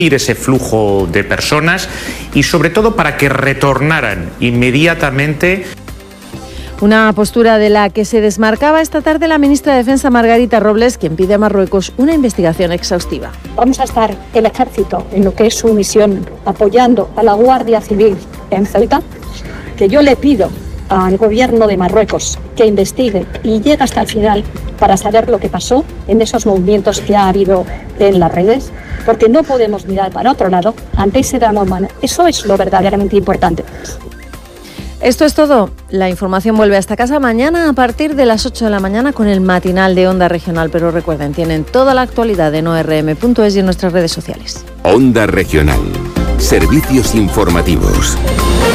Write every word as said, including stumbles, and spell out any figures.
ese flujo de personas y sobre todo para que retornaran inmediatamente. Una postura de la que se desmarcaba esta tarde la ministra de Defensa Margarita Robles, quien pide a Marruecos una investigación exhaustiva. Vamos a estar el ejército en lo que es su misión, apoyando a la Guardia Civil en Ceuta, que yo le pido al gobierno de Marruecos que investigue y llegue hasta el final para saber lo que pasó en esos movimientos que ha habido en las redes, porque no podemos mirar para otro lado ante ese drama humano. Eso es lo verdaderamente importante. Esto es todo. La información vuelve a esta casa mañana a partir de las ocho de la mañana con el matinal de Onda Regional. Pero recuerden, tienen toda la actualidad en o erre eme punto es y en nuestras redes sociales. Onda Regional. Servicios informativos.